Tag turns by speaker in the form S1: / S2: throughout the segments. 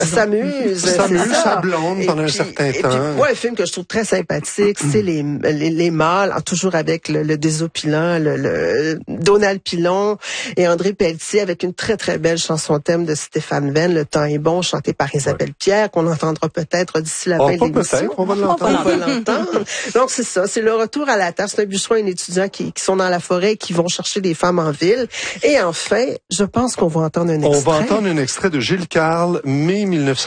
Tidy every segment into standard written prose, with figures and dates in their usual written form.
S1: s'amuse.
S2: Sa blonde pendant un certain temps.
S1: Et puis, moi, un film que je trouve très sympathique, c'est les mâles, toujours avec le désopilant, le Donald Pilon et André Pelletier, avec une très, très belle chanson thème de Stéphane Venn, Le temps est bon, chantée par Isabelle Pierre, qu'on entendra peut-être d'ici la fin de l'émission.
S2: Peut-être, on va l'entendre.
S1: Donc, c'est ça. C'est le retour à la terre. C'est un bûcheron et un étudiant qui sont dans la forêt et qui vont chercher des femmes en ville. Et enfin, je pense qu'on va entendre un extrait.
S2: On va entendre un extrait de Gilles Carle, mai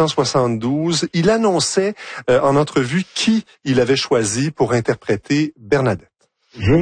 S2: 1972. Il annonçait en entrevue qui il avait choisi pour interpréter Bernadette.
S3: J'ai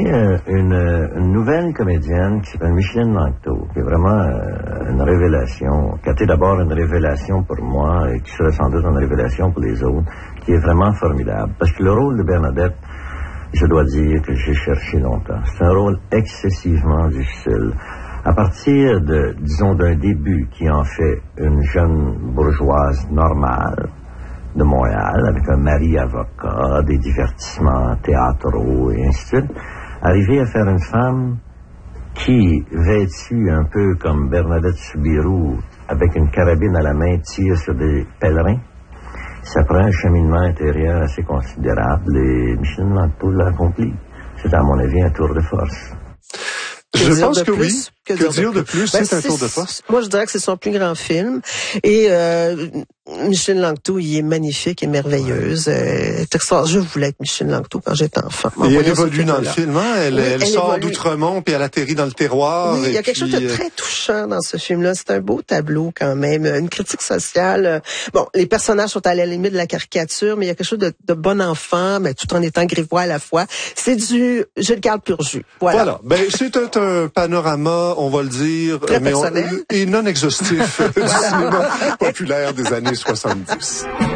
S3: une nouvelle comédienne qui s'appelle Micheline Langto, qui est vraiment une révélation, qui a été d'abord une révélation pour moi et qui serait sans doute une révélation pour les autres, qui est vraiment formidable. Parce que le rôle de Bernadette, je dois dire que j'ai cherché longtemps. C'est un rôle excessivement difficile. À partir disons, d'un début qui en fait une jeune bourgeoise normale de Montréal, avec un mari avocat, des divertissements théâtraux et ainsi de suite, arriver à faire une femme qui, vêtue un peu comme Bernadette Soubirous, avec une carabine à la main, tire sur des pèlerins, ça prend un cheminement intérieur assez considérable et Micheline Langto l'a accompli. C'est à mon avis un tour de force.
S2: Je pense que oui. Que dire de plus? C'est un tour de force.
S1: Moi, je dirais que c'est son plus grand film. Et Micheline Langto, il est magnifique et merveilleuse. Je voulais être Micheline Langto quand j'étais enfant.
S2: Et elle évolue dans le film, hein? Elle sort d'Outremont puis elle atterrit dans le terroir.
S1: Oui, il y a quelque chose de très touchant dans ce film-là. C'est un beau tableau quand même. Une critique sociale. Bon, les personnages sont à la limite de la caricature, mais il y a quelque chose de bon enfant, mais tout en étant grivois à la fois. C'est du Gilles Carle pur jus. Voilà.
S2: Ben, c'est un panorama, on va le dire,
S1: très personnel.
S2: et non exhaustif du cinéma populaire des années 70.